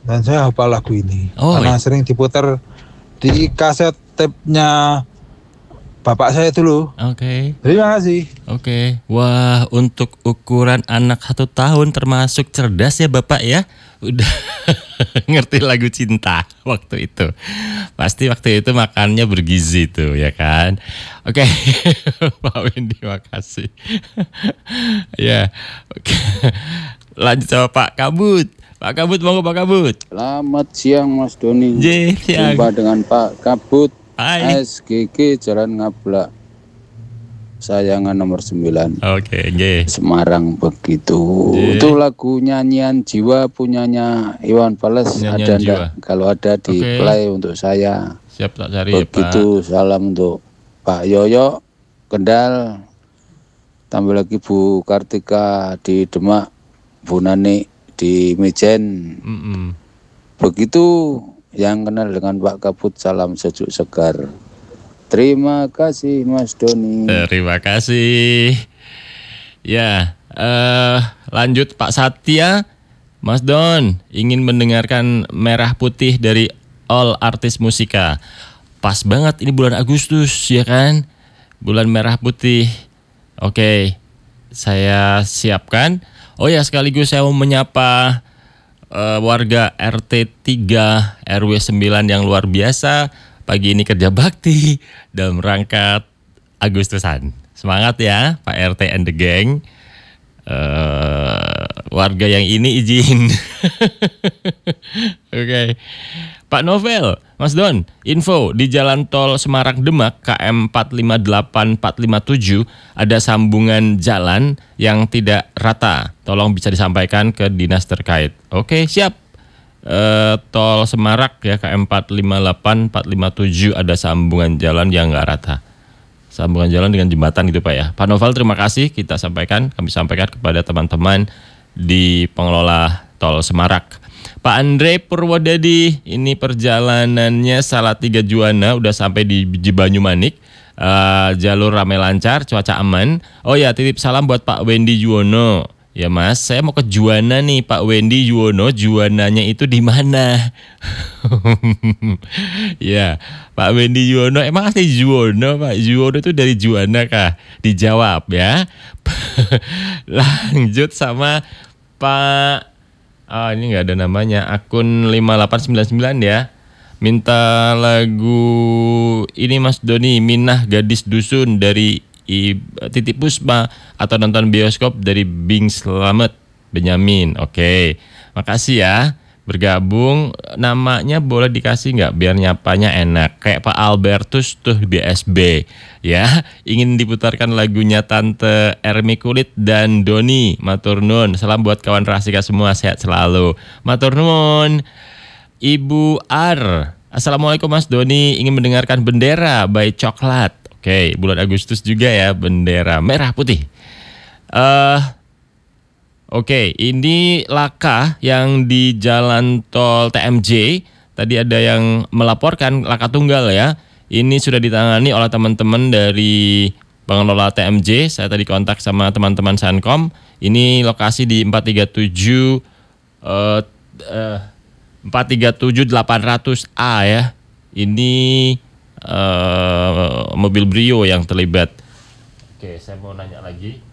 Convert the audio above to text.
dan saya hafal lagu ini karena iya. sering diputar di kaset tape-nya bapak saya dulu. Oke. Terima kasih. Oke. Wah, untuk ukuran anak 1 tahun termasuk cerdas ya Bapak ya. Udah ngerti lagu cinta waktu itu. Pasti waktu itu makannya bergizi tuh ya kan. Oke. Pak Wendy makasih. Ya. Oke. Lanjut sama Pak Kabut. Pak Kabut, monggo Pak Kabut. Selamat siang Mas Doni. Siang. Jumpa dengan Pak Kabut. Hai. SGG Jalan Ngablak Sayangan nomor 9. Oke, nggih. Semarang begitu. Itu lagu nyanyian jiwa punyanya Iwan Fals. Nyanyian Ada jiwa. enggak? Kalau ada di play untuk saya. Siap tak cari begitu, ya Pak. salam untuk Pak Yoyo Kendal. Tambah lagi Bu Kartika di Demak, Bu Nani di Mijen. Begitu yang kenal dengan Pak Kabut, salam sejuk segar. Terima kasih Mas Doni. Terima kasih. Ya, lanjut Pak Satya. Mas Don, ingin mendengarkan Merah Putih dari All Artis Musika. Pas banget ini bulan Agustus ya kan? Bulan Merah Putih. Oke, saya siapkan. Oh ya, sekaligus saya mau menyapa warga RT 3 RW 9 yang luar biasa. Pagi ini kerja bakti dalam rangka Agustusan. Semangat ya Pak RT and the gang. Warga yang ini izin. Oke. Pak Novel, Mas Don, info di Jalan Tol Semarang Demak KM 458457 ada sambungan jalan yang tidak rata. Tolong bisa disampaikan ke dinas terkait. Oke, siap. Tol Semarak ya KM 458457 ada sambungan jalan yang nggak rata. Sambungan jalan dengan jembatan gitu Pak ya. Pak Novel, terima kasih, kami sampaikan kepada teman-teman di pengelola Tol Semarak. Pak Andre Purwodadi, ini perjalanannya Salatiga Juwana udah sampai di Banyumanik. Jalur ramai lancar, cuaca aman. Oh ya, titip salam buat Pak Wendy Juwono. Ya Mas, saya mau ke Juwana nih Pak Wendy Juwono. Juwananya itu di mana? Ya, Pak Wendy Juwono, emang asli Juwono Pak? Juwono itu dari Juwana kah? Dijawab ya. Lanjut sama Pak, ini nggak ada namanya, akun 5899 ya. Minta lagu ini Mas Doni, Minah Gadis Dusun dari Titip Puspa, atau nonton bioskop dari Bing Slamet Benyamin. Oke, makasih ya. Bergabung, namanya boleh dikasih nggak biar nyapanya enak, kayak Pak Albertus tuh BSB ya. Ingin diputarkan lagunya Tante Ermi Kulit dan Doni. Matur nuwun. Salam buat kawan Rasika semua, sehat selalu. Matur nuwun. Ibu Ar, Assalamualaikum Mas Doni, ingin mendengarkan Bendera by Coklat. Oke, bulan Agustus juga ya, Bendera Merah Putih. Oke, ini laka yang di Jalan Tol TMJ. Tadi ada yang melaporkan laka tunggal ya. Ini sudah ditangani oleh teman-teman dari pengelola TMJ. Saya tadi kontak sama teman-teman Sankom. Ini lokasi di 437-800A ya. Ini mobil Brio yang terlibat. Oke, saya mau nanya lagi.